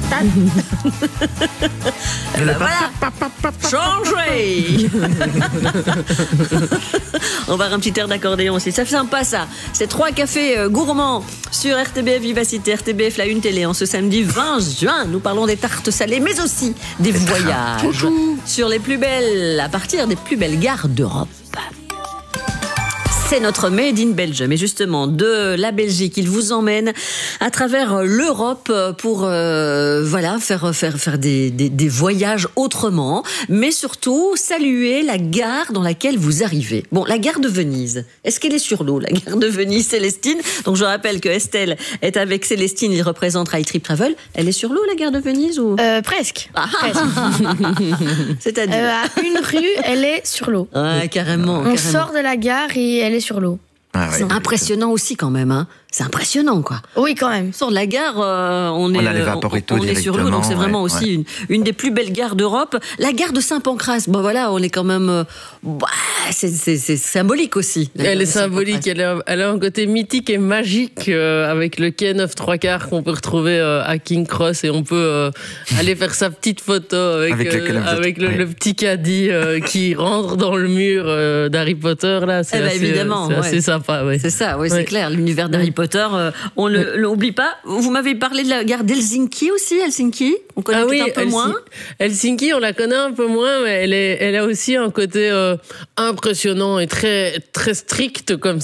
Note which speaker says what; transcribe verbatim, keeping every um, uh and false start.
Speaker 1: Et ben voilà, changez. On va avoir un petit air d'accordéon aussi, ça fait sympa ça. C'est trois cafés euh, gourmands sur R T B F Vivacité, R T B F La Une Télé. En ce samedi vingt juin, nous parlons des tartes salées, mais aussi des voyages sur les plus belles, à partir des plus belles gares d'Europe. C'est notre Made in Belgium. Et justement, de la Belgique, il vous emmène à travers l'Europe pour euh, voilà, faire, faire, faire des, des, des voyages autrement, mais surtout saluer la gare dans laquelle vous arrivez. Bon, la gare de Venise, est-ce qu'elle est sur l'eau, la gare de Venise, Célestine? Donc je rappelle que Estelle est avec Célestine, il représente High Trip Travel. Elle est sur l'eau, la gare de Venise ou...
Speaker 2: euh, Presque. Ah. presque.
Speaker 1: C'est-à-dire
Speaker 2: euh, À une rue, elle est sur l'eau.
Speaker 1: Ouais, carrément.
Speaker 2: On
Speaker 1: carrément.
Speaker 2: sort de la gare et elle est sur l'eau.
Speaker 3: Ah ouais,
Speaker 1: c'est impressionnant aussi quand même, hein. C'est impressionnant, quoi.
Speaker 2: Oui, quand même.
Speaker 1: On sort de la gare, euh, on est,
Speaker 3: on a les Vaporito
Speaker 1: on, on est sur l'eau, donc c'est vraiment
Speaker 3: ouais,
Speaker 1: aussi
Speaker 3: ouais.
Speaker 1: une, une des plus belles gares d'Europe. La gare de Saint-Pancras, bon voilà, on est quand même, euh, bah, c'est, c'est, c'est symbolique aussi.
Speaker 4: Elle est symbolique, elle a, elle a un côté mythique et magique euh, avec le quai neuf trois quarts qu'on peut retrouver euh, à King Cross et on peut euh, aller faire sa petite photo avec,
Speaker 3: avec,
Speaker 4: euh, avec le,
Speaker 3: ouais.
Speaker 4: le petit caddie euh, qui rentre dans le mur euh, d'Harry Potter là. C'est
Speaker 1: eh ben,
Speaker 4: assez,
Speaker 1: évidemment,
Speaker 4: c'est
Speaker 1: ouais.
Speaker 4: assez sympa. Ouais.
Speaker 1: C'est ça, oui,
Speaker 4: ouais.
Speaker 1: c'est clair. L'univers d'Harry Potter, euh, on ne ouais. l'oublie pas. Vous m'avez parlé de la gare d'Helsinki aussi, Helsinki. On connaît
Speaker 4: ah
Speaker 1: peut-être
Speaker 4: oui,
Speaker 1: un peu
Speaker 4: Helsi-
Speaker 1: moins.
Speaker 4: Helsinki, on la connaît un peu moins, mais elle, est, elle a aussi un côté euh, impressionnant et très, très strict comme